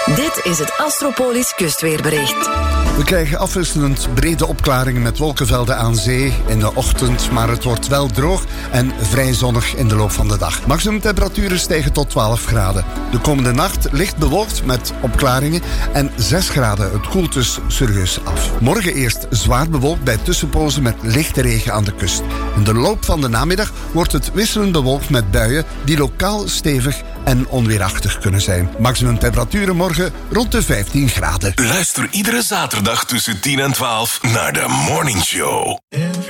Dit is het Astropolis kustweerbericht. We krijgen afwisselend brede opklaringen met wolkenvelden aan zee in de ochtend, maar het wordt wel droog en vrij zonnig in de loop van de dag. Maximumtemperaturen stijgen tot 12 graden. De komende nacht licht bewolkt met opklaringen en 6 graden. Het koelt dus serieus af. Morgen eerst zwaar bewolkt bij tussenpozen met lichte regen aan de kust. In de loop van de namiddag wordt het wisselend bewolkt met buien die lokaal stevig en onweerachtig kunnen zijn. Maximumtemperaturen morgen rond de 15 graden. Luister iedere zaterdag tussen 10 en 12 naar de Morning Show.